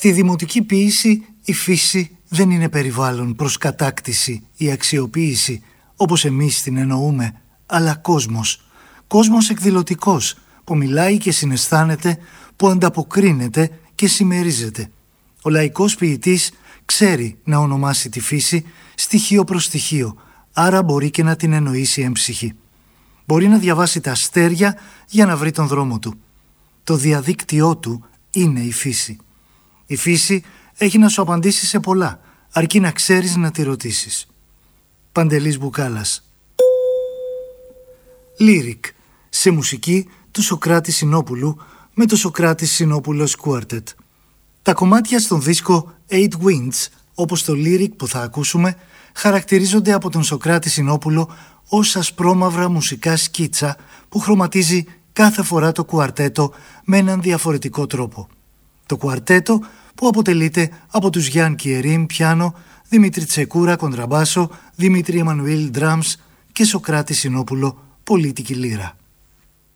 Στη δημοτική ποίηση η φύση δεν είναι περιβάλλον προς κατάκτηση ή αξιοποίηση, όπως εμείς την εννοούμε, αλλά κόσμος. Κόσμος εκδηλωτικός, που μιλάει και συναισθάνεται, που ανταποκρίνεται και συμμερίζεται. Ο λαϊκός ποιητής ξέρει να ονομάσει τη φύση στοιχείο προς στοιχείο, άρα μπορεί και να την εννοήσει έμψυχη. Μπορεί να διαβάσει τα αστέρια για να βρει τον δρόμο του. Το διαδίκτυό του είναι η φύση. Η φύση έχει να σου απαντήσει σε πολλά, αρκεί να ξέρεις να τη ρωτήσεις. Παντελής Μπουκάλας. Lyric, σε μουσική του Σωκράτη Συνόπουλου με το Σωκράτη Συνόπουλος Quartet. Τα κομμάτια στον δίσκο Eight Winds, όπως το Lyric που θα ακούσουμε, χαρακτηρίζονται από τον Σωκράτη Συνόπουλο ως ασπρόμαυρα μουσικά σκίτσα που χρωματίζει κάθε φορά το κουαρτέτο με έναν διαφορετικό τρόπο. Το κουαρτέτο που αποτελείται από τους Γιάν Κιερίμ πιάνο, Δημήτρη Τσεκούρα κοντραμπάσο, Δημήτρη Εμμανουήλ ντραμς και Σωκράτη Συνόπουλο πολίτικη λύρα.